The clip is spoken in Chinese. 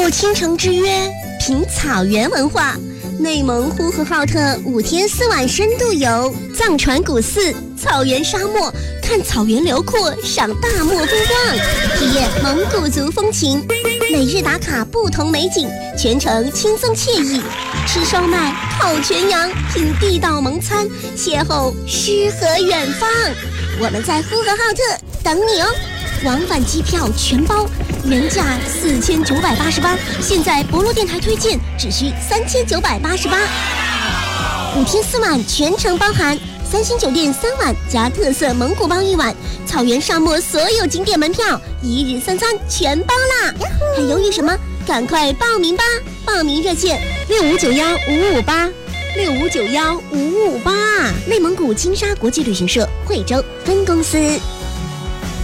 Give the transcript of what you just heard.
赴倾城之约，品草原文化。内蒙呼和浩特5天4晚深度游，藏传古寺、草原沙漠，看草原辽阔，赏大漠风光，体验蒙古族风情。每日打卡不同美景，全程轻松惬意。吃烧麦、烤全羊，品地道蒙餐，邂逅诗和远方。我们在呼和浩特等你哦！往返机票全包，原价4988，现在博洛电台推荐只需3988。5天4晚全程包含3星酒店3晚加特色蒙古包1晚，草原沙漠所有景点门票1日3餐全包啦！还犹豫什么？赶快报名吧！报名热线65915558，65915558。内蒙古金沙国际旅行社惠州分公司。